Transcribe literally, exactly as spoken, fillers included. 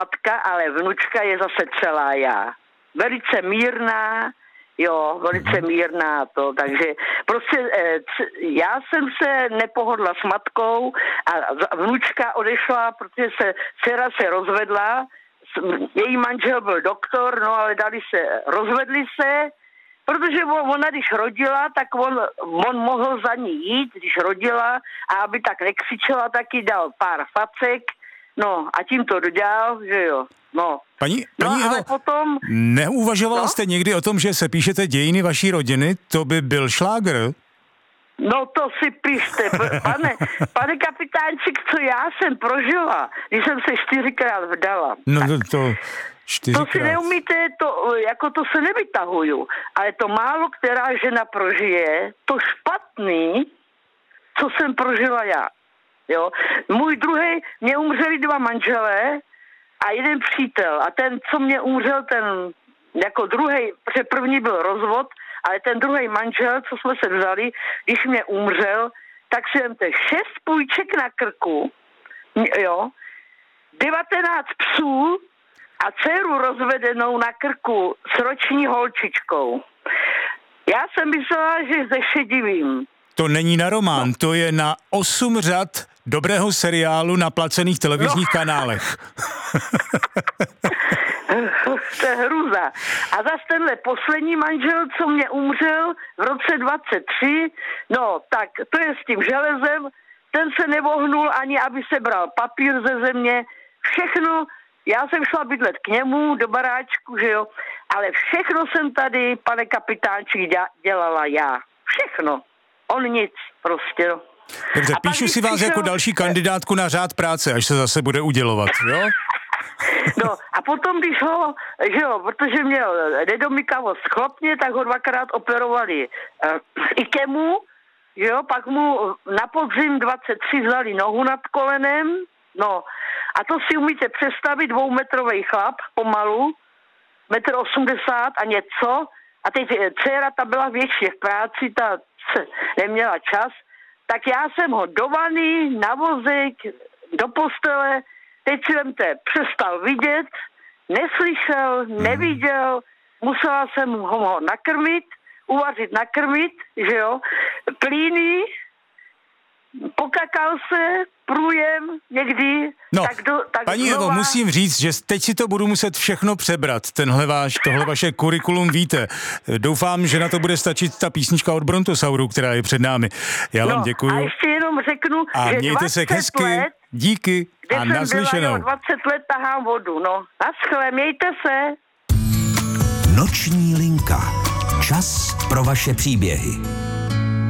matka, ale vnučka je zase celá já. Velice mírná, jo, velice mírná to, takže prostě eh, c- já jsem se nepohodla s matkou a vnučka odešla, protože se dcera se rozvedla, její manžel byl doktor, no ale dali se, rozvedli se, protože ona, když rodila, tak on, on mohl za ní jít, když rodila, a aby tak nekřičela, taky dal pár facek, no a tím to dodělal, že jo, no. Paní, paní no, ale Evo, potom... neuvažovala no? jste někdy o tom, že se píšete dějiny vaší rodiny? To by byl šlágr. No to si pište, pane, pane kapitánčik, co já jsem prožila, když jsem se čtyřikrát vdala. No to, to čtyřikrát. To si neumíte, to, jako to se nevytahuju, ale to málo která žena prožije, to špatný, co jsem prožila já. Jo? Můj druhý, mě umřeli dva manželé a jeden přítel a ten, co mě umřel, ten jako druhý, protože první byl rozvod, ale ten druhý manžel, co jsme se vzali, když mě umřel, tak si vemte šest půjček na krku, jo, devatenáct psů a dceru rozvedenou na krku s roční holčičkou. Já jsem myslela, že zešedivím. To není na román, no. To je na osm řad dobrého seriálu na placených televizních no. kanálech. To je hruza. A zase tenhle poslední manžel, co mě umřel v roce dvacet tři, no tak to je s tím železem, ten se nevohnul ani, aby se bral papír ze země, všechno, já jsem šla bydlet k němu do baráčku, že jo, ale všechno jsem tady, pane kapitánčík, dělala já. Všechno. On nic prostě, no. Dobře, píšu si vás přišel... jako další kandidátku na řád práce, až se zase bude udělovat, jo? No a potom, když ho, že jo, protože měl nedomykavost chlopně, tak ho dvakrát operovali uh, ikemu, že jo, pak mu na podzim dvacet tři vzali nohu nad kolenem, no a to si umíte představit, dvoumetrový chlap, pomalu, metr osmdesát a něco, a teď dcera ta byla větší v práci, ta neměla čas, tak já jsem ho do vany, na vozík, do postele, teď si vemte, přestal vidět, neslyšel, neviděl, musela jsem ho nakrmit, uvařit, nakrmit, že jo, plíny, pokakal se, průjem někdy. No, tak do, tak paní znova... Evo, musím říct, že teď si to budu muset všechno přebrat, tenhle váš, tohle vaše kurikulum víte. Doufám, že na to bude stačit ta písnička od Brontosauru, která je před námi. Já vám no, děkuju. A ještě jenom řeknu, a že mějte se hezky, let, díky a naslyšenou. Byla, jo, dvacet let tahám vodu, no. Naschle, mějte se. Noční linka. Čas pro vaše příběhy.